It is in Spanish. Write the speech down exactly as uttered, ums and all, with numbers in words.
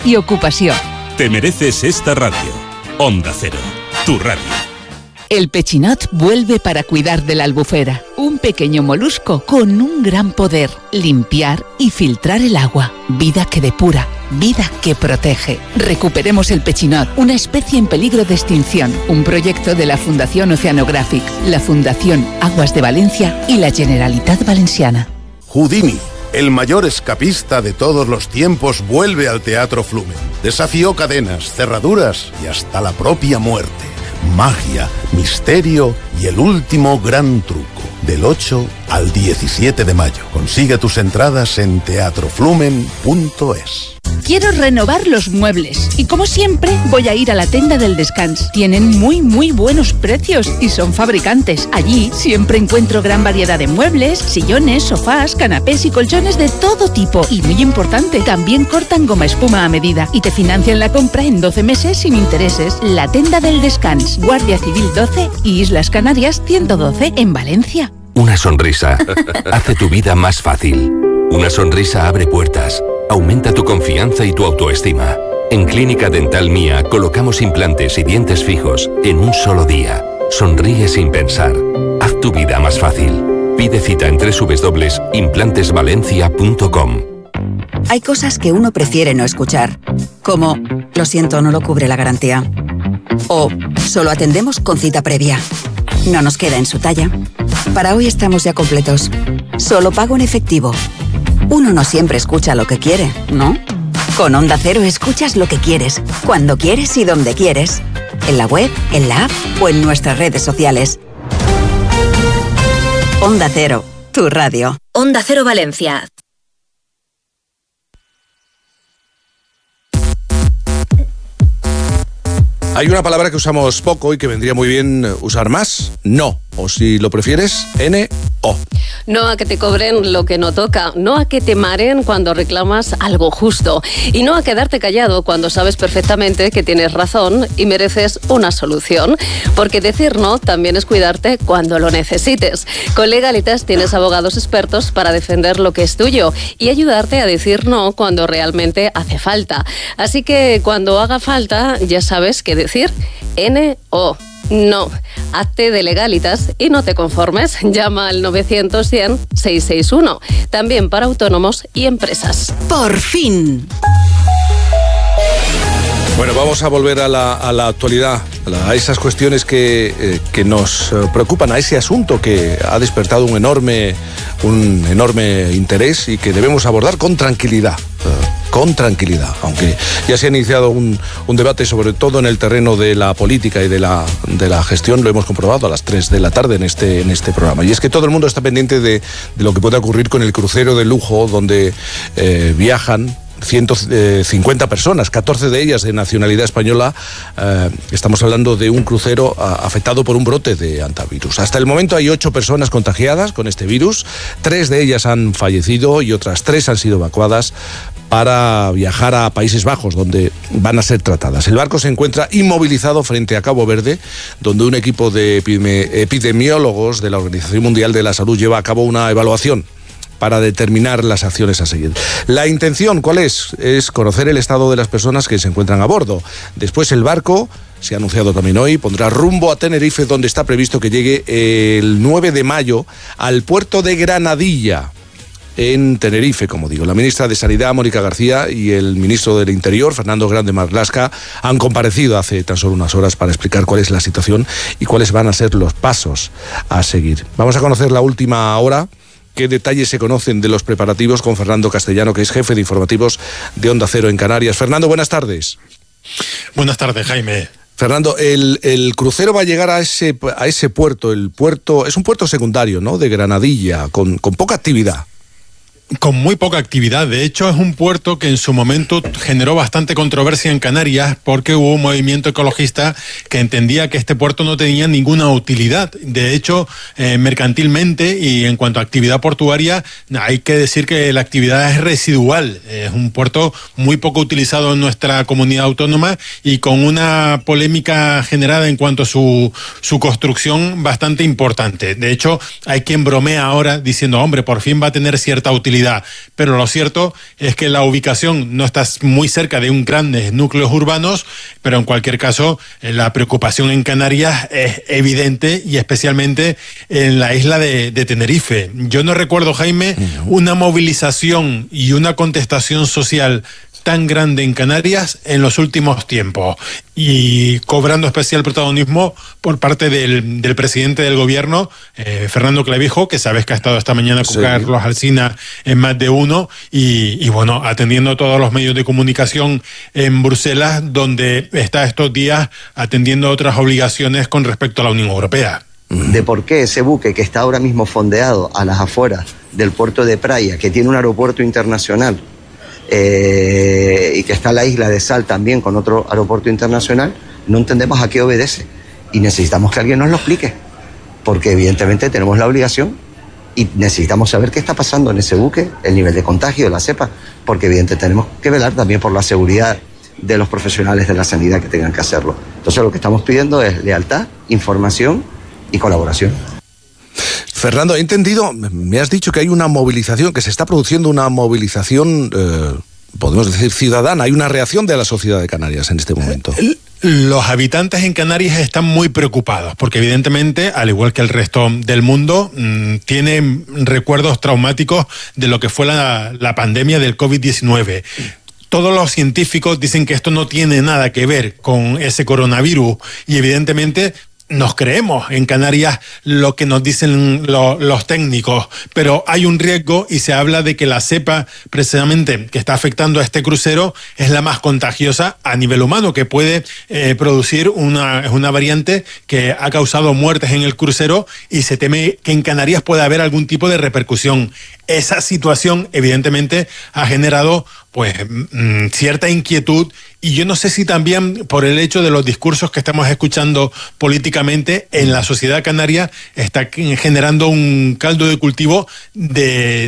y ocupació. Te mereces esta radio. Onda Cero, tu radio. El Pechinot vuelve para cuidar de la albufera. Un pequeño molusco con un gran poder. Limpiar y filtrar el agua. Vida que depura. Vida que protege. Recuperemos el Pechinot, una especie en peligro de extinción. Un proyecto de la Fundación Oceanographic, la Fundación Aguas de Valencia y la Generalitat Valenciana. Houdini, el mayor escapista de todos los tiempos, vuelve al Teatro Flumen. Desafió cadenas, cerraduras y hasta la propia muerte. Magia, misterio y el último gran truco. Del ocho al diecisiete de mayo. Consigue tus entradas en teatro flumen punto es. Quiero renovar los muebles y como siempre voy a ir a la Tenda del Descans. Tienen muy muy buenos precios y son fabricantes. Allí siempre encuentro gran variedad de muebles, sillones, sofás, canapés y colchones de todo tipo. Y muy importante, también cortan goma espuma a medida y te financian la compra en doce meses sin intereses. La Tenda del Descans, Guardia Civil doce y Islas Canarias ciento doce en Valencia. Una sonrisa hace tu vida más fácil. Una sonrisa abre puertas, aumenta tu confianza y tu autoestima. En Clínica Dental Mía colocamos implantes y dientes fijos en un solo día. Sonríe sin pensar. Haz tu vida más fácil. Pide cita en doble u doble u doble u punto implantes valencia punto com. Hay cosas que uno prefiere no escuchar, como lo siento, no lo cubre la garantía. O solo atendemos con cita previa. No nos queda en su talla. Para hoy estamos ya completos. Solo pago en efectivo. Uno no siempre escucha lo que quiere, ¿no? Con Onda Cero escuchas lo que quieres, cuando quieres y donde quieres. En la web, en la app o en nuestras redes sociales. Onda Cero, tu radio. Onda Cero Valencia. Hay una palabra que usamos poco y que vendría muy bien usar más. No. O si lo prefieres, N O. No a que te cobren lo que no toca, no a que te mareen cuando reclamas algo justo y no a quedarte callado cuando sabes perfectamente que tienes razón y mereces una solución. Porque decir no también es cuidarte cuando lo necesites. Con Legalitas tienes abogados expertos para defender lo que es tuyo y ayudarte a decir no cuando realmente hace falta. Así que cuando haga falta ya sabes qué decir. N O. No, hazte de Legalitas y no te conformes. Llama al novecientos cien seiscientos sesenta y uno. También para autónomos y empresas. ¡Por fin! Bueno, vamos a volver a la, a la actualidad, a, la, a esas cuestiones que, eh, que nos preocupan, a ese asunto que ha despertado un enorme, un enorme interés y que debemos abordar con tranquilidad. Con tranquilidad, aunque ya se ha iniciado un, un debate sobre todo en el terreno de la política y de la, de la gestión, lo hemos comprobado a las tres de la tarde en este, en este programa. Y es que todo el mundo está pendiente de, de lo que puede ocurrir con el crucero de lujo donde eh, viajan ciento cincuenta personas, catorce de ellas de nacionalidad española. Eh, estamos hablando de un crucero a, afectado por un brote de hantavirus. Hasta el momento hay ocho personas contagiadas con este virus, tres de ellas han fallecido y otras tres han sido evacuadas para viajar a Países Bajos, donde van a ser tratadas. El barco se encuentra inmovilizado frente a Cabo Verde, donde un equipo de epidemiólogos de la Organización Mundial de la Salud lleva a cabo una evaluación para determinar las acciones a seguir. La intención, ¿cuál es? Es conocer el estado de las personas que se encuentran a bordo. Después el barco, se ha anunciado también hoy, pondrá rumbo a Tenerife, donde está previsto que llegue el nueve de mayo al puerto de Granadilla, en Tenerife, como digo. La ministra de Sanidad, Mónica García, y el ministro del Interior, Fernando Grande Marlaska, han comparecido hace tan solo unas horas para explicar cuál es la situación y cuáles van a ser los pasos a seguir. Vamos a conocer la última hora. ¿Qué detalles se conocen de los preparativos con Fernando Castellano, que es jefe de informativos de Onda Cero en Canarias? Fernando, buenas tardes. Buenas tardes, Jaime. Fernando, el, el crucero va a llegar a ese, a ese puerto. El puerto es un puerto secundario, ¿no?, de Granadilla, con, con poca actividad. Con muy poca actividad. De hecho, es un puerto que en su momento generó bastante controversia en Canarias porque hubo un movimiento ecologista que entendía que este puerto no tenía ninguna utilidad. De hecho, eh, mercantilmente y en cuanto a actividad portuaria, hay que decir que la actividad es residual. Es un puerto muy poco utilizado en nuestra comunidad autónoma y con una polémica generada en cuanto a su, su construcción bastante importante. De hecho, hay quien bromea ahora diciendo, hombre, por fin va a tener cierta utilidad normalidad. Pero lo cierto es que la ubicación no está muy cerca de un grandes núcleos urbanos, pero en cualquier caso la preocupación en Canarias es evidente y especialmente en la isla de, de Tenerife. Yo no recuerdo, Jaime, una movilización y una contestación social tan grande en Canarias en los últimos tiempos, y cobrando especial protagonismo por parte del, del presidente del gobierno, eh, Fernando Clavijo, que sabes que ha estado esta mañana con sí. Carlos Alsina en Más de Uno, y, y bueno, atendiendo todos los medios de comunicación en Bruselas, donde está estos días atendiendo otras obligaciones con respecto a la Unión Europea. De por qué ese buque que está ahora mismo fondeado a las afueras del puerto de Praia, que tiene un aeropuerto internacional, Eh, y que está la isla de Sal también con otro aeropuerto internacional, no entendemos a qué obedece y necesitamos que alguien nos lo explique, porque evidentemente tenemos la obligación y necesitamos saber qué está pasando en ese buque, el nivel de contagio de la cepa, porque evidentemente tenemos que velar también por la seguridad de los profesionales de la sanidad que tengan que hacerlo. Entonces lo que estamos pidiendo es lealtad, información y colaboración. Fernando, he entendido, me has dicho que hay una movilización, que se está produciendo una movilización, eh, podemos decir, ciudadana, hay una reacción de la sociedad de Canarias en este momento. Los habitantes en Canarias están muy preocupados, porque evidentemente, al igual que el resto del mundo, mmm, tienen recuerdos traumáticos de lo que fue la, la pandemia del COVID diecinueve. Todos los científicos dicen que esto no tiene nada que ver con ese coronavirus, y evidentemente nos creemos en Canarias lo que nos dicen lo, los técnicos, pero hay un riesgo y se habla de que la cepa precisamente que está afectando a este crucero es la más contagiosa a nivel humano, que puede eh, producir una, una variante que ha causado muertes en el crucero, y se teme que en Canarias pueda haber algún tipo de repercusión. Esa situación evidentemente ha generado pues mmm, cierta inquietud, y yo no sé si también por el hecho de los discursos que estamos escuchando políticamente en la sociedad canaria está generando un caldo de cultivo de